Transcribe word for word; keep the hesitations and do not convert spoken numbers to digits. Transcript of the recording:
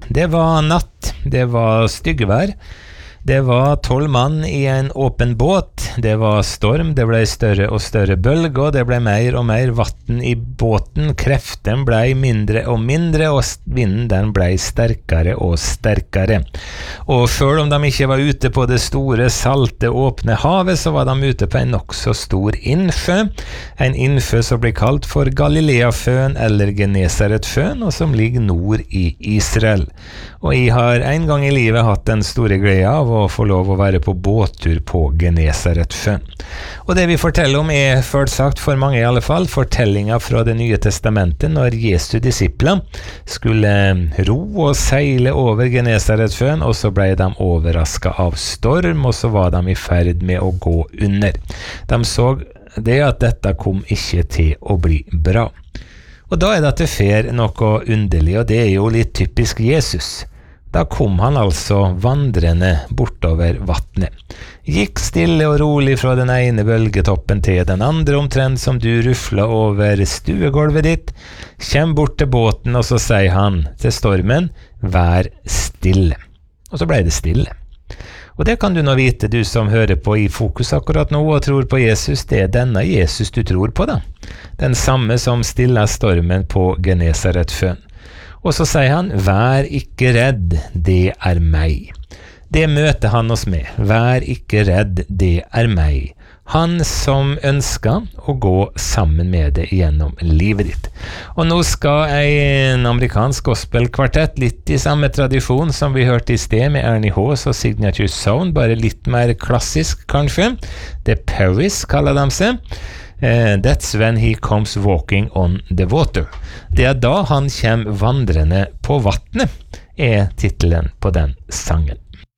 Det var natt, det var styggvær, det var tolv mann i en åpen båt, det var storm, det ble større og større bølg, og det ble mer og mer vatten i båten, kreften ble mindre og mindre, og vinden den ble sterkere og sterkere. Og selv om de ikke var ute på det store, salte, åpne havet, så var de ute på en nok så stor innsjø, en innsjø som blir kalt for Galileaføen eller Genesaretføen, og som ligger nord i Israel. Og jeg har en gang i livet hatt den store glede av å få lov å være på båttur på Genesaretføen. Og det vi forteller om er, først sagt for mange i alle fall, fortellinger fra det nye testamentet når Jesu disipler skulle ro og seile over Genesaretføen, og så ble de overrasket av storm, og så var de i ferd med å gå under. De så det at dette kom ikke til å bli bra. Og da er det til fer noe underlig, og det er jo litt typisk Jesus. Da kom han altså vandrende bortover vattnet. Gikk stille og rolig fra den ene bølgetoppen til den andre, omtrent som du rufla over stuegolvet ditt. Kjem bort til båten, og så sier han til stormen, vær stille. Og så ble det stille. Og det kan du nå vite, du som hører på i Fokus akkurat nå og tror på Jesus, det er denne Jesus du tror på da. Den samme som stiller stormen på Genesaretføen. Og så sier han, vær ikke redd, det er meg. Det møter han oss med. Vær ikke redd, det er meg. Han som ønsker å gå sammen med deg gjennom livet ditt. Og nå skal en amerikansk gospelkvartett, litt i samme tradisjon som vi hørte i sted med Ernie Haas og Signature Sound, bare litt mer klassisk kanskje. The Paris kaller de seg. Uh, that's when he comes walking on the water. Det er da han kommer vandrende på vattnet, er titelen på den sangen.